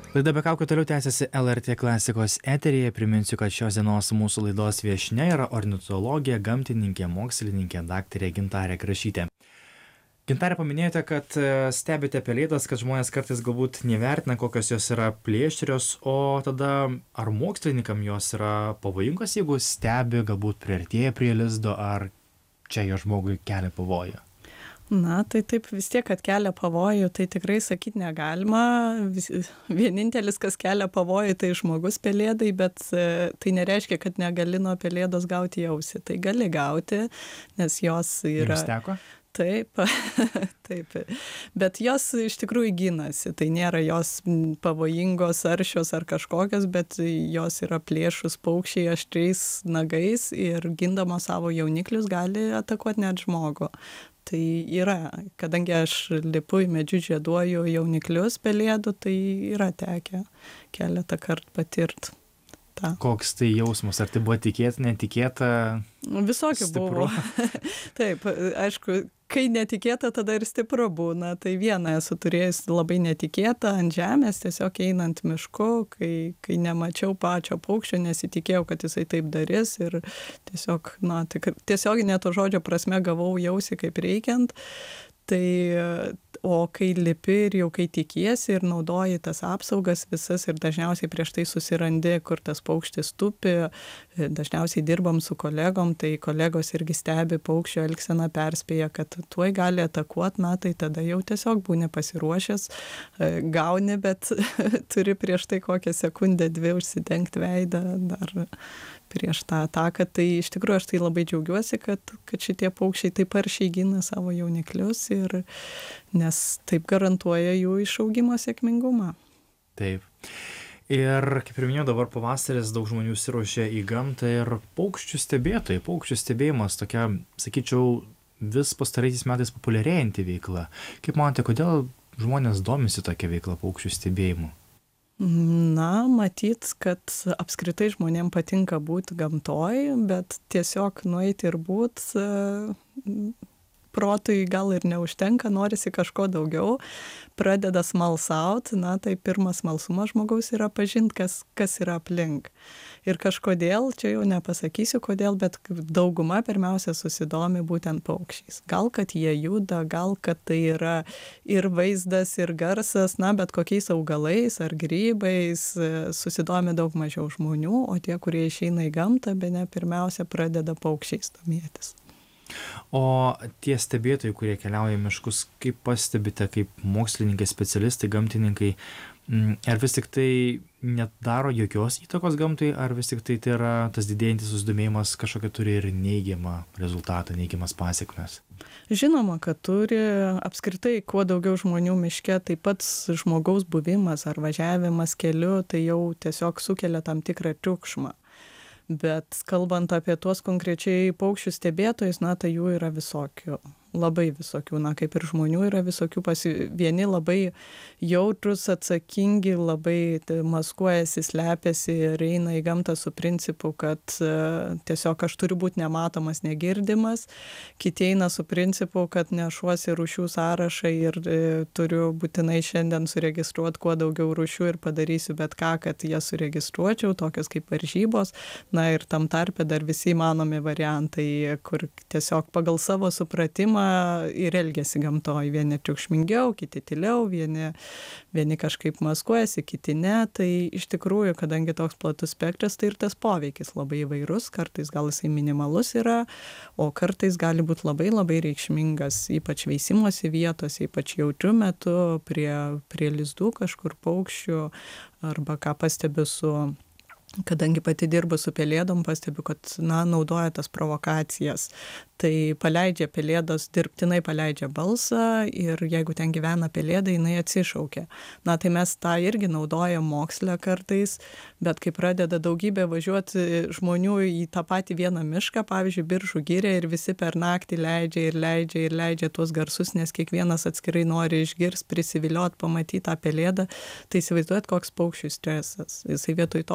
Laida be kaukių toliau tęsiasi LRT klasikos eteryje. Priminsiu, kad šios dienos mūsų laidos viešnia yra ornitologė, gamtininkė, mokslininkė, daktarė Gintarė Krašytė. Gintarė, paminėjote, kad stebite pelėdas, kad žmonės kartais galbūt nevertina, kokios jos yra plėšrios, o tada ar mokslininkam jos yra pavojingos, jeigu stebi, galbūt priartėja prie lizdo, ar čia jo žmogui kelia pavojų? Na, tai taip vis tiek, kad kelia pavojų, tai tikrai sakyti negalima. Vienintelis, kas kelia pavojų, tai žmogus pelėdai, bet tai nereiškia, kad negali nuo pelėdos gauti ausį. Tai gali gauti, nes jos yra... Jums teko? Taip, taip. Bet jos iš tikrųjų gynasi. Tai nėra jos pavojingos, aršios ar kažkokios, bet jos yra plėšrūs paukščiai aštriais nagais ir gindamos savo jauniklius gali atakuoti net žmogų. Tai yra, kadangi aš lipu į medžius, žieduoju jauniklius pelėdų, tai yra tekę keletą kartų patirti. Koks tai jausmas? Ar tai buvo tikėta, netikėta? Visokių stipru? buvo. Taip, aišku, kai netikėta, tada ir stipru būna. Tai vieną esu turėjus labai netikėtą ant žemės, tiesiog einant mišku, kai nemačiau pačio paukščio, nesitikėjau, kad jisai taip darys ir tiesiog, tiesioginė to žodžio prasme gavau jausį kaip reikiant. Tai, o kai lipi ir jau kai tikiesi ir naudoji tas apsaugas visas ir dažniausiai prieš tai susirandi, kur tas paukštis tupi, dažniausiai dirbam su kolegom, tai kolegos irgi stebi paukščio elgseną, perspėja, kad tuoj gali atakuoti, tai tada jau tiesiog būni pasiruošęs, gauni, bet turi prieš tai kokią sekundę, dvi užsidengti veidą dar prieš tą ataką. Tai iš tikrųjų aš tai labai džiaugiuosi, kad šitie paukščiai taip aršiai gina savo jauniklius, nes taip garantuoja jų išaugimo sėkmingumą. Taip. Ir kaip ir minėjau, dabar pavasaris, daug žmonių siruošia į gamtą ir paukščių stebėtojai, paukščių stebėjimas tokia, sakyčiau, vis pastaraisiais metais populiarėjanti veikla. Kaip manote, kodėl žmonės domisi tokia veikla paukščių stebėjimu? Na, matyt, kad apskritai žmonėm patinka būti gamtoj, bet tiesiog nueiti ir būti protui gal ir neužtenka, norisi kažko daugiau, pradeda smalsauti, tai pirmas smalsumas žmogaus yra pažinti, kas yra aplink. Ir kažkodėl, čia jau nepasakysiu kodėl, bet dauguma pirmiausia susidomi būtent paukščiais. Gal, kad jie juda, gal, kad tai yra ir vaizdas, ir garsas, bet kokiais augalais ar grybais susidomi daug mažiau žmonių, o tie, kurie išeina į gamtą, bene pirmiausia pradeda paukščiais domėtis. O tie stebėtojai, kurie keliauja į miškus, kaip pastebite, kaip mokslininkai, specialistai, gamtininkai, ar vis tik tai nedaro jokios įtakos gamtai, ar vis tik tai yra tas didėjantis susidomėjimas kažkokia turi ir neigiamą rezultatą, neigiamas pasekmes? Žinoma, kad turi. Apskritai, kuo daugiau žmonių miške, tai pats žmogaus buvimas ar važiavimas keliu, tai jau tiesiog sukelia tam tikrą triukšmą. Bet kalbant apie tuos konkrečiai paukščių stebėtojus, tai jų yra visokių, labai visokių, kaip ir žmonių yra visokių, vieni labai jautrus, atsakingi, labai maskuojasi, slepiasi ir eina į gamtą su principu, kad tiesiog aš turiu būti nematomas, negirdimas, kiti eina su principu, kad nešuosi rūšių sąrašą ir turiu būtinai šiandien suregistruoti kuo daugiau rūšių ir padarysiu bet ką, kad jas suregistruočiau, tokios kaip varžybos, ir tam tarpe dar visi įmanomi variantai, kur tiesiog pagal savo supratimą ir elgiasi gamtoj. Vieni triukšmingiau, kiti tyliau, vieni kažkaip maskuojasi, kiti ne. Tai iš tikrųjų, kadangi toks platus spektras, tai ir tas poveikis labai įvairus. Kartais gal jisai minimalus yra, o kartais gali būti labai labai reikšmingas, ypač veisimosi vietose, ypač jautriu metu prie lizdų kažkur paukščių, arba ką pastebiu kadangi pati dirbu su pelėdom, pastebiu, kad naudoja tas provokacijas. Tai paleidžia pelėdos, dirbtinai paleidžia balsą ir jeigu ten gyvena pelėda, jinai atsišaukia. Tai mes tą irgi naudojam moksle kartais, bet kai pradeda daugybė važiuoti žmonių į tą patį vieną mišką, pavyzdžiui, Biržų girią, ir visi per naktį leidžia tuos garsus, nes kiekvienas atskirai nori išgirsti, prisivilioti, pamatyti tą pelėdą, tai įsivaizduojat, koks paukščių stresas. Jisai vietoj to, kad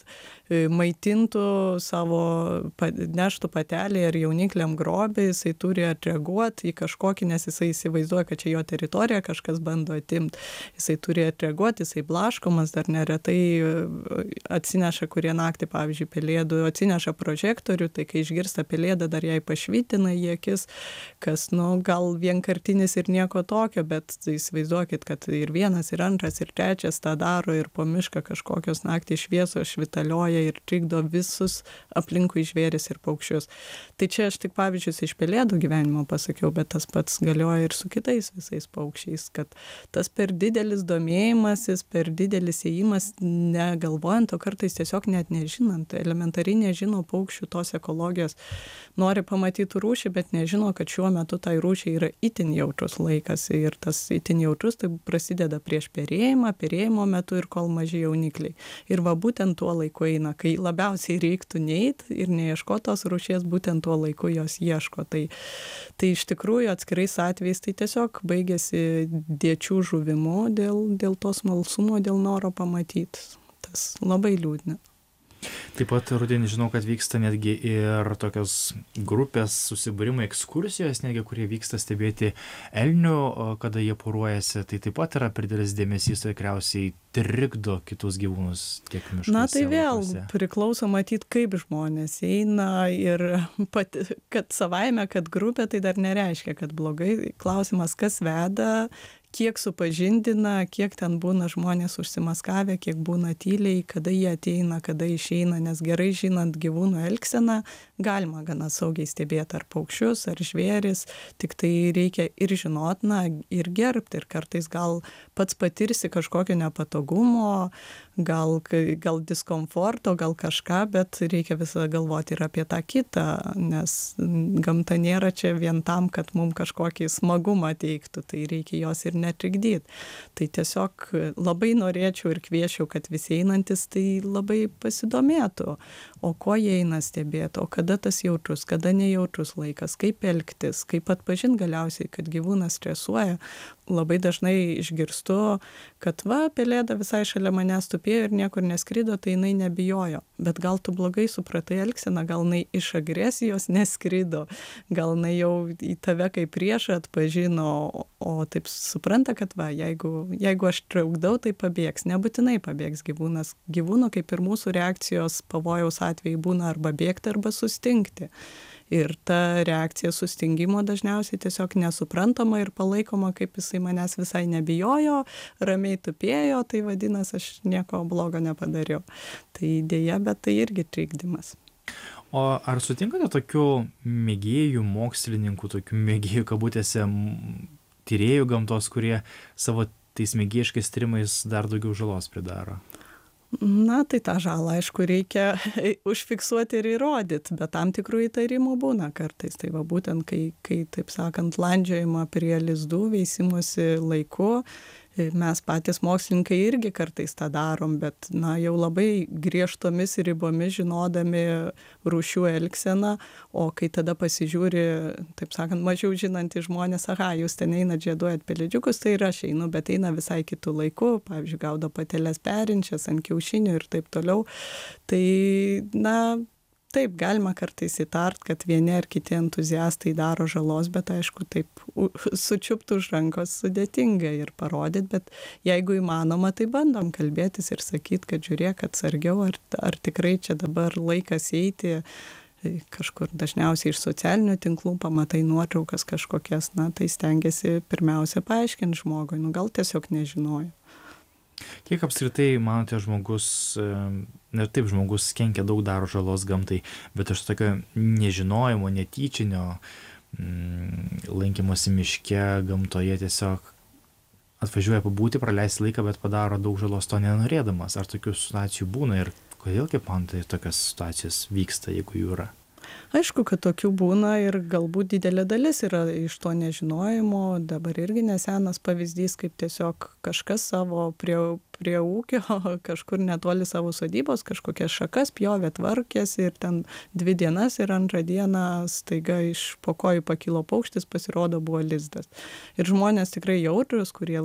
maitintų savo, neštų patelį ar jaunikliam grobį, jisai turi atreaguoti į kažkokį, nes jisai įsivaizduoja, kad čia jo teritorija, kažkas bando atimti. Jisai turi atreaguoti, jisai blaškomas, dar neretai atsineša kurie naktį, pavyzdžiui, pelėdų, atsineša prožektorių, tai kai išgirsta pelėdą, dar jai pašvitina į akis, kas, gal vienkartinis ir nieko tokio, bet įsivaizduokit, kad ir vienas, ir antras, ir trečias tą daro ir po mišką kažkokios naktį šviesos švitalioja ir trikdo visus aplinkui žvėris ir paukščius. Tai čia aš tik pavyzdžius iš pelėdų gyvenimo pasakiau, bet tas pats galioja ir su kitais visais paukščiais, kad tas per didelis domėjimasis, per didelis ėjimas, negalvojant, o kartais tiesiog net nežinant, elementariai nežino paukščių tos ekologijos, nori pamatyti rūšį, bet nežino, kad šiuo metu tai rūšiai yra itin jautrus laikas ir tas itin jautrus tai prasideda prieš perėjimo metu ir kol maži jaunikliai. Ir va būtent tuo laiku eina, kai labiausiai reiktų neit ir neieškoti tos rūšies, būtent tuo laiku jos ieško. Tai iš tikrųjų atskirais atvejais tai tiesiog baigėsi dėčių žuvimu dėl to smalsumo, dėl noro pamatyti. Tas labai liūdina. Taip pat rudenį žinau, kad vyksta netgi ir tokios grupės susibūrimai, ekskursijos, netgi kurie vyksta stebėti elnių, kada jie poruojasi. Tai taip pat yra per didelis dėmesys, tikriausiai trikdo kitus gyvūnus tiek miškuose. Na tai vėl priklauso matyti, kaip žmonės eina ir kad savaime, kad grupė, tai dar nereiškia, kad blogai. Klausimas, kas veda, kiek supažindina, kiek ten būna žmonės užsimaskavę, kiek būna tyliai, kada jie ateina, kada išeina, nes gerai žinant gyvūnų elgseną, galima gana saugiai stebėti ar paukščius, ar žvėris, tik tai reikia ir žinot, ir gerbti, ir kartais gal pats patirsi kažkokio nepatogumo, gal diskomforto, gal kažką, bet reikia visada galvoti ir apie tą kitą, nes gamta nėra čia vien tam, kad mums kažkokį smagumą teiktų, tai reikia jos ir netrikdyti. Tai tiesiog labai norėčiau ir kviečiau, kad visi einantis tai labai pasidomėtų, o ko jie eina stebėti, o kada tas jautrus, kada nejautrus laikas, kaip elgtis, kaip atpažinti galiausiai, kad gyvūnas stresuoja. Labai dažnai išgirstu, kad pelėda visai šalia manęs tupėjo ir niekur neskrido, tai jinai nebijojo. Bet gal tu blogai supratai elgseną, gal jinai iš agresijos neskrido, gal jinai jau į tave kaip priešą atpažino, o taip supranta, kad jeigu aš traukdau, tai pabėgs. Nebūtinai pabėgs gyvūnas. Gyvūnų kaip ir mūsų reakcijos pavojaus atveju būna arba bėgti, arba sustingti. Ir ta reakcija sustingimo dažniausiai tiesiog nesuprantama ir palaikoma, kaip jisai manęs visai nebijojo, ramiai tupėjo, tai vadinasi, aš nieko blogo nepadariau. Tai dėja, bet tai irgi trikdymas. O ar sutinkate tokių mėgėjų, mokslininkų, tokių mėgėjų kabutėse, tyrėjų gamtos, kurie savo tais mėgėjiškais tyrimais dar daugiau žalos pridaro? Na, tai tą žalą, aišku, reikia užfiksuoti ir įrodyti, bet tam tikrų įtarimų būna kartais. Tai va būtent, kai taip sakant, landžiojama prie lizdų, veisimosi laiku, mes patys mokslininkai irgi kartais tą darom, bet jau labai griežtomis ribomis žinodami rūšių elgseną, o kai tada pasižiūri, taip sakant, mažiau žinantys žmonės, jūs ten einat žieduojat pelėdžiukus, tai ir aš einu, bet eina visai kitų laikų, pavyzdžiui, gaudo pateles perinčias ant kiaušinių ir taip toliau. Tai, taip, galima kartais įtart, kad vieni ar kiti entuziastai daro žalos, bet aišku, taip sučiupti už rankos sudėtinga ir parodyti, bet jeigu įmanoma, tai bandom kalbėtis ir sakyti, kad žiūrėk atsargiau, ar tikrai čia dabar laikas eiti kažkur dažniausiai iš socialinių tinklų, pamatai nuotraukas kažkokias, tai stengiasi pirmiausia paaiškinti žmogui, gal tiesiog nežinojo. Kiek apskritai, manote, žmogus kenkia daug, daro žalos gamtai, bet iš tokio nežinojimo, netyčinio lankymosi miške, gamtoje tiesiog atvažiuoja pabūti, praleisti laiką, bet padaro daug žalos to nenorėdamas. Ar tokių situacijų būna ir kodėl, kaip manote, tokios situacijos vyksta, jeigu jų yra? Aišku, kad tokių būna ir galbūt didelė dalis yra iš to nežinojimo. Dabar irgi nesenas pavyzdys, kaip tiesiog kažkas savo prie prie ūkio, kažkur netoli savo sodybos, kažkokias šakas pjovė, tvarkėsi ir ten 2 dienas ir 2 dieną staiga iš po kojų pakilo paukštis, pasirodo buvo lizdas. Ir žmonės tikrai jautrus, kurie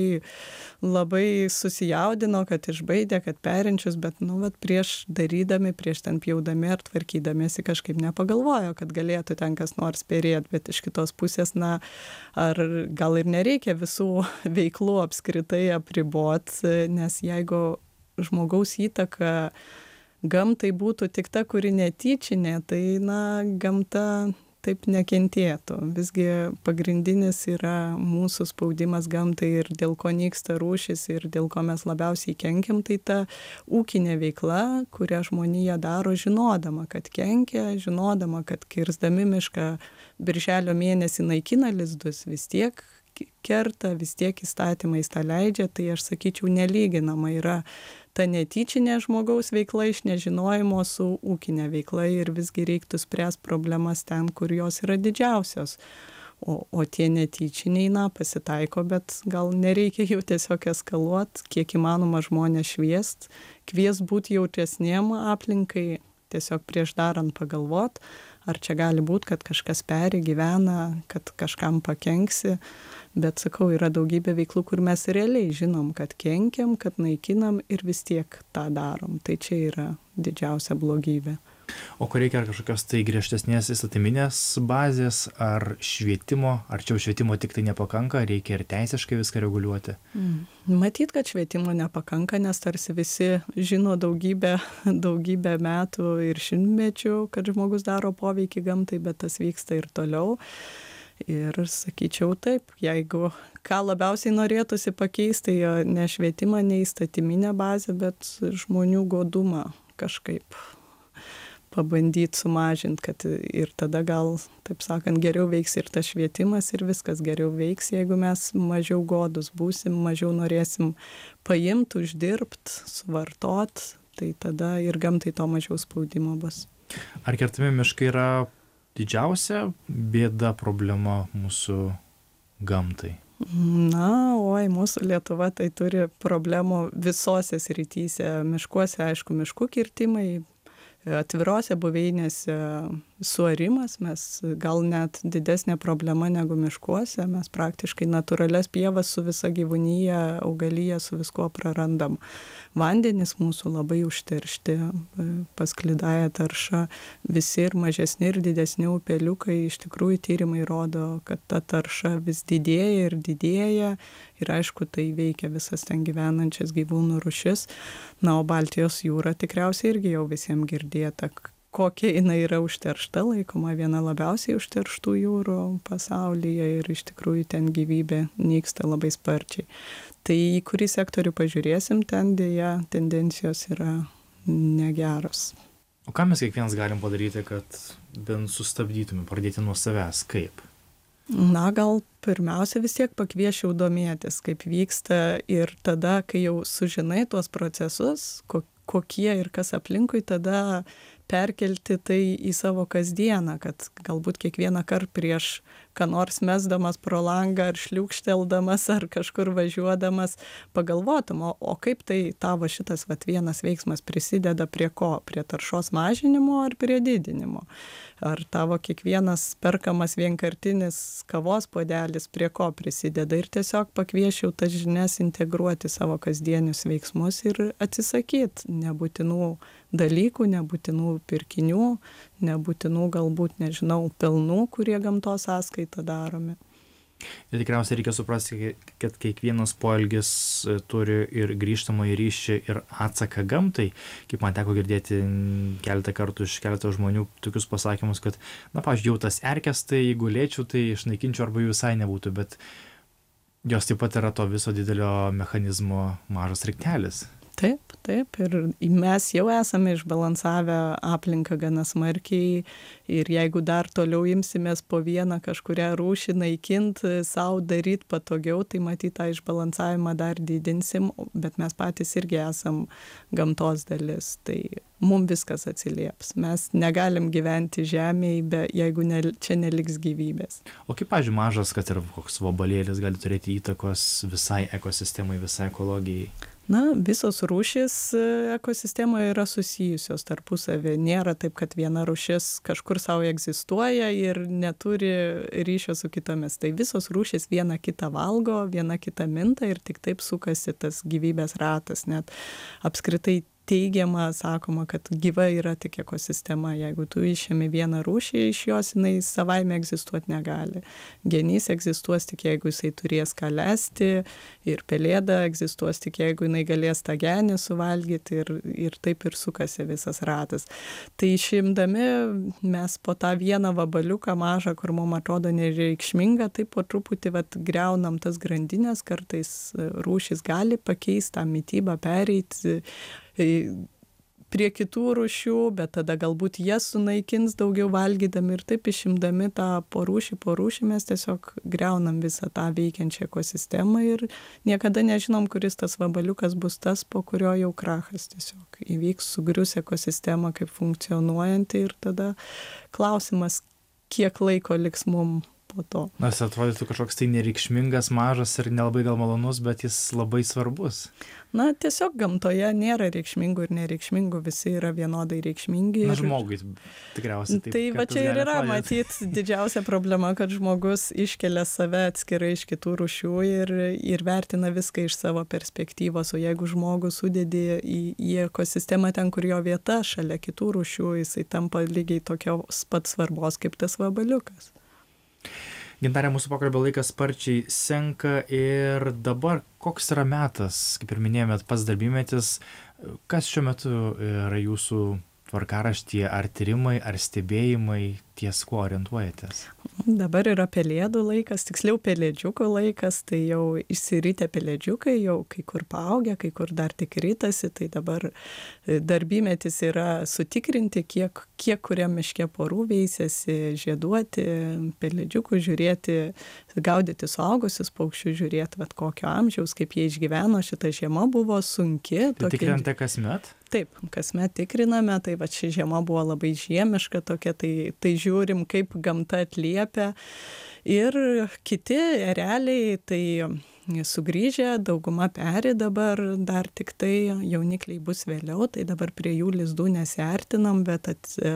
labai susijaudino, kad išbaidė, kad perinčius, bet prieš darydami, prieš ten pjaudami ar tvarkydamėsi kažkaip nepagalvojo, kad galėtų ten kas nors perėti, bet iš kitos pusės, ar gal ir nereikia visų veiklų apskritai apribot, nes jeigu žmogaus įtaka gamtai būtų tik ta, kuri netyčinė, tai gamta taip nekentėtų. Visgi pagrindinis yra mūsų spaudimas gamtai ir dėl ko nyksta rūšis ir dėl ko mes labiausiai kenkiam, tai ta ūkinė veikla, kurią žmonija daro žinodama, kad kenkia, žinodama, kad kirsdami mišką birželio mėnesį naikina lizdus, vis tiek kerta, vis tiek įstatymais tą leidžia, tai aš sakyčiau nelyginama yra ta netyčinė žmogaus veikla iš nežinojimo su ūkinė veikla ir visgi reiktų spręsti problemas ten, kur jos yra didžiausios. O tie netyčiniai, pasitaiko, bet gal nereikia jau tiesiog eskaluot, kiek įmanoma žmonės šviest, kviest būti jautresniem aplinkai, tiesiog prieš darant pagalvot, ar čia gali būti, kad kažkas gyvena, kad kažkam pakenksi, bet sakau, yra daugybė veiklų, kur mes realiai žinom, kad kenkiam, kad naikinam ir vis tiek tą darom. Tai čia yra didžiausia blogybė. O kur reikia ar kažkokios tai griežtesnės įstatyminės bazės, ar švietimo, ar čia švietimo tik tai nepakanka, reikia ir teisiškai viską reguliuoti? Matyt, kad švietimo nepakanka, nes tarsi visi žino daugybę metų ir šimtmečių, kad žmogus daro poveikį gamtai, bet tas vyksta ir toliau. Ir sakyčiau taip, jeigu ką labiausiai norėtųsi pakeisti, ne švietimą, ne įstatyminę bazę, bet žmonių godumą kažkaip pabandyti sumažinti, kad ir tada gal, taip sakant, geriau veiks ir tas švietimas ir viskas geriau veiks, jeigu mes mažiau godus būsim, mažiau norėsim paimti, uždirbti, suvartot, tai tada ir gamtai to mažiau spaudimo bus. Ar kertami miškai yra didžiausia bėda, problema mūsų gamtai? Mūsų Lietuva tai turi problemų visose srityse. Miškuose, aišku, miškų kirtimai, atvirose buveinėse suarimas, mes gal net didesnė problema negu miškuose, mes praktiškai natūralias pievas su visa gyvūnyje, augalyje, su viskuo prarandam. Vandenys mūsų labai užteršti, pasklidąją taršą, visi ir mažesni ir didesni upeliukai, iš tikrųjų tyrimai rodo, kad ta tarša vis didėja ir aišku, tai veikia visas ten gyvenančias gyvūnų rūšis. O Baltijos jūra tikriausiai irgi jau visiems girdėta, kokia jinai yra užteršta, laikoma viena labiausiai užterštų jūrų pasaulyje ir iš tikrųjų ten gyvybė nyksta labai sparčiai. Tai į kurį sektorių pažiūrėsim, ten dėja tendencijos yra negeros. O ką mes kiekvienas galim padaryti, kad bent sustabdytume, pradėti nuo savęs, kaip? Gal pirmiausia vis tiek pakviesčiau domėtis, kaip vyksta ir tada, kai jau sužinai tuos procesus, kokie ir kas aplinkui, tada perkelti tai į savo kasdieną, kad galbūt kiekvieną kartą prieš ką nors mesdamas pro langą ar šliūkšteldamas ar kažkur važiuodamas pagalvotum, o kaip tai tavo šitas vienas veiksmas prisideda prie ko? Prie taršos mažinimo ar prie didinimo? Ar tavo kiekvienas perkamas vienkartinis kavos puodelis prie ko prisideda? Ir tiesiog pakviesčiau tas žinias integruoti savo kasdienius veiksmus ir atsisakyti nebūtinų dalykų, nebūtinų pirkinių, nebūtinų galbūt, pelnų, kurie gamtos sąskaita daromi. Ir tikriausiai reikia suprasti, kad kiekvienas poelgis turi ir grįžtamąjį ryšį ir atsaką gamtai. Kaip man teko girdėti keletą kartų iš keleto žmonių tokius pasakymus, kad, pavyzdžiui, jau tas erkes, tai jeigu lėčiau, tai išnaikinčiau arba jų visai nebūtų, bet jos taip pat yra to viso didelio mechanizmo mažas sraigtelis. Taip, ir mes jau esame išbalansavę aplinką gana smarkiai ir jeigu dar toliau imsimės po vieną kažkurią rūšį naikinti, savo daryti patogiau, tai matyt tą išbalansavimą dar didinsim, bet mes patys irgi esam gamtos dalis, tai mums viskas atsilieps. Mes negalim gyventi žemėje, jeigu čia neliks gyvybės. O kaip, pavyzdžiui, mažas, kad ir koks vabalėlis gali turėti įtakos visai ekosistemai, visai ekologijai? Na, visos rūšys ekosistemoje yra susijusios tarpusavy. Nėra taip, kad viena rūšis kažkur savo egzistuoja ir neturi ryšio su kitomis. Tai visos rūšys viena kitą valgo, viena kitą minta ir tik taip sukasi tas gyvybės ratas. Net apskritai teigiama, sakoma, kad gyva yra tik ekosistema. Jeigu tu išėmi vieną rūšį iš jos, jinai savaime egzistuoti negali. Genys egzistuos tik jeigu jisai turės ką lesti ir pelėda egzistuos tik jeigu jinai galės tą genį suvalgyti ir taip ir sukasi visas ratas. Tai išimdami mes po tą vieną vabaliuką mažą, kur mums atrodo nereikšminga, taip po truputį greunam tas grandinės, kartais rūšys gali pakeisti tą mitybą, pereiti prie kitų rūšių, bet tada galbūt jas sunaikins daugiau valgydami ir taip išimdami tą po rūšį mes tiesiog greunam visą tą veikiančią ekosistemą ir niekada nežinom, kuris tas vabaliukas bus tas, po kurio jau krachas tiesiog įvyks, sugrius ekosistemą kaip funkcionuojanti ir tada klausimas, kiek laiko liks mum po to. Nors atrodytų kažkoks tai nereikšmingas, mažas ir nelabai gal malonus, bet jis labai svarbus. Na, tiesiog gamtoje nėra reikšmingų ir nereikšmingų, visi yra vienodai reikšmingi. Na, žmogui tikriausiai taip. Tai va čia ir yra, matyt, didžiausia problema, kad žmogus iškelia save atskirai iš kitų rūšių ir vertina viską iš savo perspektyvos, o jeigu žmogus sudedi į ekosistemą ten, kur jo vieta, šalia kitų rūšių, jisai tampa lygiai tokios pat svarbos kaip tas vabaliukas. Gintarė, mūsų pokalbio laikas sparčiai senka ir dabar koks yra metas, kaip ir minėjome, pats darbymetis, kas šiuo metu yra jūsų tvarkaraštyje, ar tyrimai, ar stebėjimai, ties kuo orientuojatės? Dabar yra pelėdų laikas, tiksliau pelėdžiukų laikas, tai jau išsiritę pelėdžiukai, jau kai kur paaugę, kai kur dar tik ritasi, tai dabar darbymetis yra sutikrinti, kiek kuriam miške porų veisiasi, žieduoti pelėdžiukų, žiūrėti, gaudyti suaugusius paukščius, žiūrėti, kokio amžiaus, kaip jie išgyveno, šita žiema buvo sunki. Tai tikrinate kasmet? Taip, kasmet tikriname, tai ši žiema buvo labai žiemiška tokia, tai žiūrim, kaip gamta atliepia. Ir kiti ereliai, tai sugrįžę, dauguma peri dabar, dar tik tai jaunikliai bus vėliau, tai dabar prie jų lizdų nesiartinam, bet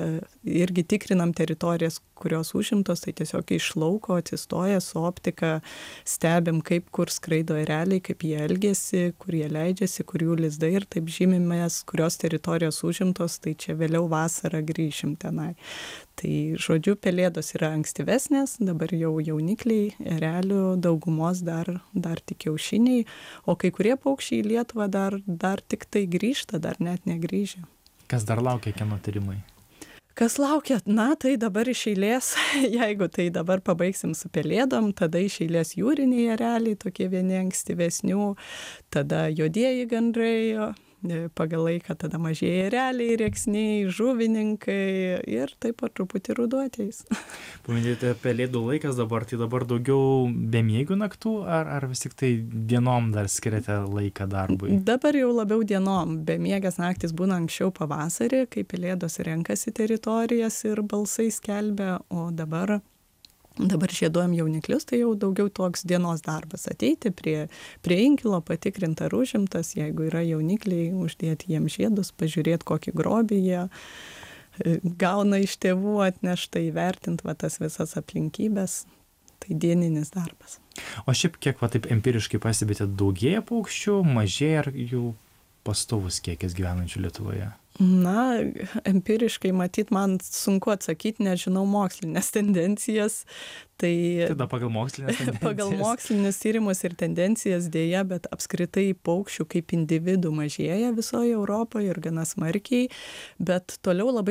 irgi tikrinam teritorijas, kurios užimtos, tai tiesiog iš lauko atsistoja su optika, stebim, kur skraido ereliai, kaip jie elgiasi, kur jie leidžiasi, kur jų lizdai ir taip žymimės, kurios teritorijos užimtos, tai čia vėliau vasarą grįšim tenai. Tai žodžiu, pelėdos yra ankstyvesnės, dabar jau jaunikliai, erelių daugumos dar tik kiaušiniai, o kai kurie paukščiai į Lietuvą dar tik tai grįžta, dar net negrįžę. Kas dar laukia, kieno tyrimai? Kas laukia? Na, tai dabar iš eilės, jeigu tai dabar pabaigsim su pelėdom, tada iš eilės jūriniai ereliai, tokie vieni ankstyvesnių, tada juodieji gandrai, pagal laiką tada mažieji ereliai, rėksniai, žuvininkai ir taip pat truputį ruduotiais. Paminėjote pelėdų laikas dabar, tai dabar daugiau bemiegių naktų, ar vis tik tai dienom dar skiriate laiką darbui? Dabar jau labiau dienom. Bemiegas naktis būna anksčiau pavasarį, kai pelėdos renkasi teritorijas ir balsai skelbia, o dabar žieduojam jauniklius, tai jau daugiau toks dienos darbas. Ateiti prie inkilo, patikrinti ar užimtas, jeigu yra jaunikliai, uždėti jiems žiedus, pažiūrėti, kokį grobį jie gauna iš tėvų atneštą, įvertinti tas visas aplinkybės. Tai dieninis darbas. O šiaip kiek taip empiriškai pastebite, daugėja paukščių, mažėja ar jų pastovus kiekis gyvenančių Lietuvoje? Na, empiriškai matyt, man sunku atsakyti, nežinau mokslinės tendencijas. Tada pagal mokslinės tendencijas. Pagal mokslinius tyrimus ir tendencijas dėja, bet apskritai paukščių kaip individų mažėja visoje Europoje ir gana smarkiai, bet toliau labai